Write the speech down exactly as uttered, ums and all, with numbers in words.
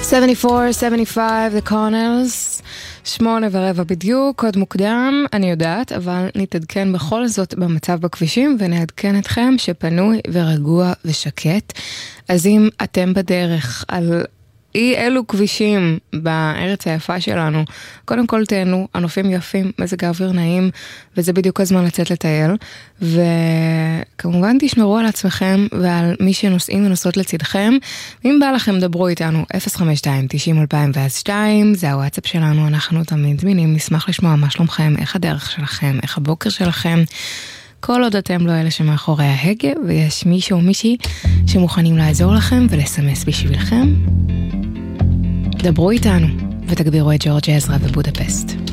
שבעים וארבע שבעים וחמש, The Corners, שמונה ורבע בדיוק, עוד מוקדם, אני יודעת, אבל נתעדכן בכל זאת במצב בכבישים, ונעדכן אתכם שפנוי ורגוע ושקט. אז אם אתם בדרך על אי אלו כבישים בארץ היפה שלנו, קודם כל תהנו, הנופים יפים, מזג האוויר נעים, וזה בדיוק הזמן לצאת לטייל, וכמובן תשמרו על עצמכם ועל מי שנוסעים ונוסעות לצדכם. ואם בא לכם דברו איתנו אפס חמש שתיים תשעים אלפיים שתיים, זה הוואטסאפ שלנו, אנחנו תמיד זמינים, נשמח לשמוע מה שלומכם, איך הדרך שלכם, איך הבוקר שלכם, כל עוד אתם לא אלה שמאחורי ההגה, ויש מישהו או מישהי שמוכנים לעזור לכם ולסמס בשבילכם, דברו איתנו ותגבירו את ג'ורג' עזרא ובודפסט.